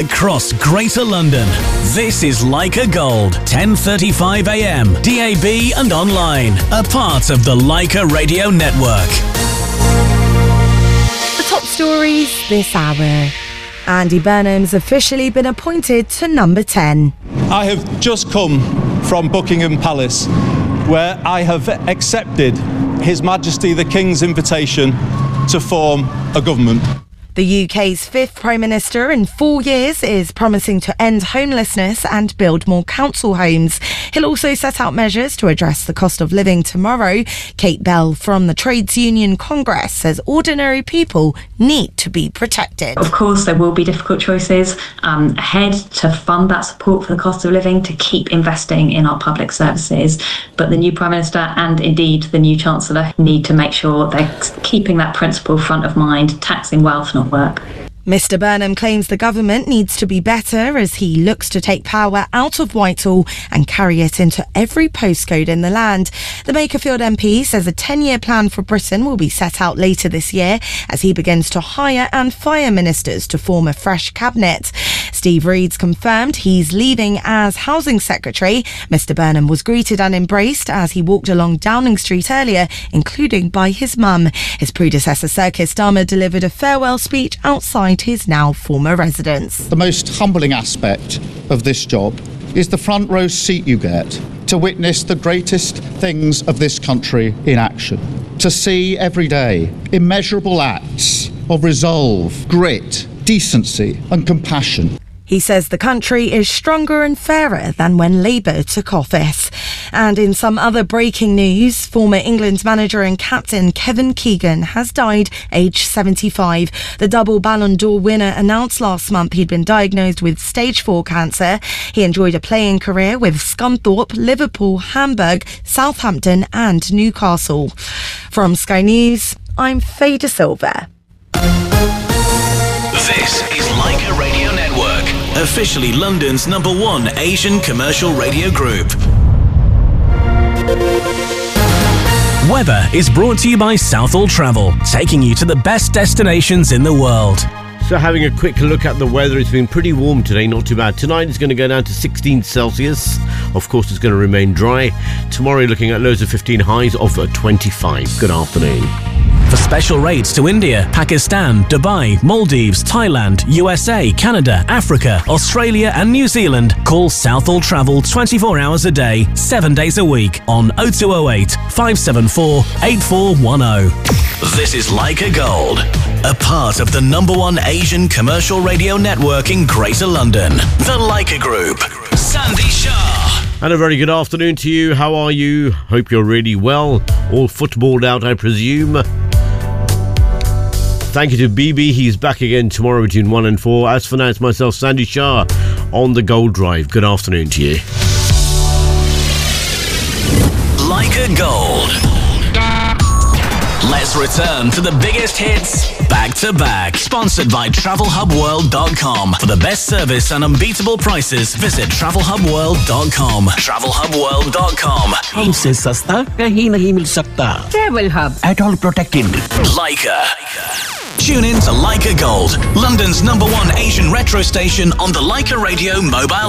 across Greater London. This is Leica Gold, 10:35 a.m, DAB and online. A part of the Leica Radio Network. The top stories this hour. Andy Burnham's officially been appointed to number 10. I have just come from Buckingham Palace, where I have accepted His Majesty the King's invitation to form a government. The UK's fifth Prime Minister in 4 years is promising to end homelessness and build more council homes. He'll also set out measures to address the cost of living tomorrow. Kate Bell from the Trades Union Congress says ordinary people need to be protected. Of course, there will be difficult choices ahead to fund that support for the cost of living, to keep investing in our public services. But the new Prime Minister and indeed the new Chancellor need to make sure they're keeping that principle front of mind, taxing wealth, not work. Mr Burnham claims the government needs to be better as he looks to take power out of Whitehall and carry it into every postcode in the land. The Makerfield MP says a 10-year plan for Britain will be set out later this year as he begins to hire and fire ministers to form a fresh cabinet. Steve Reed's confirmed he's leaving as Housing Secretary. Mr Burnham was greeted and embraced as he walked along Downing Street earlier, including by his mum. His predecessor Sir Keir Starmer delivered a farewell speech outside his now former residence. The most humbling aspect of this job is the front row seat you get to witness the greatest things of this country in action. To see every day immeasurable acts of resolve, grit, decency and compassion. He says the country is stronger and fairer than when Labour took office. And in some other breaking news, former England manager and captain Kevin Keegan has died aged 75. The double Ballon d'Or winner announced last month he'd been diagnosed with stage 4 cancer. He enjoyed a playing career with Scunthorpe, Liverpool, Hamburg, Southampton and Newcastle. From Sky News, I'm Faye De Silva. This is Leica Radio Network, officially London's #1 Asian commercial radio group. Weather is brought to you by Southall Travel, taking you to the best destinations in the world. So having a quick look at the weather, it's been pretty warm today, not too bad. Tonight it's going to go down to 16 Celsius. Of course, it's going to remain dry. Tomorrow, looking at lows of 15, highs of 25. Good afternoon. For special rates to India, Pakistan, Dubai, Maldives, Thailand, USA, Canada, Africa, Australia and New Zealand, call Southall Travel 24 hours a day, 7 days a week on 0208 574 8410. This is Leica Gold, a part of the #1 Asian commercial radio network in Greater London, the Leica Group. Sandy Shah. And a very good afternoon to you. How are you? Hope you're really well. All footballed out, I presume. Thank you to BB. He's back again tomorrow between 1 and 4. As for now, it's myself, Sandy Shah, on the Gold Drive. Good afternoon to you. Leica Gold. Let's return to the biggest hits back to back. Sponsored by TravelHubWorld.com. For the best service and unbeatable prices, visit TravelHubWorld.com. TravelHubWorld.com. हमसे सस्ता कहीं नहीं मिल सकता. Travel Hub. At all protected. Leica. Tune in to Leica Gold, London's #1 Asian retro station on the Leica Radio mobile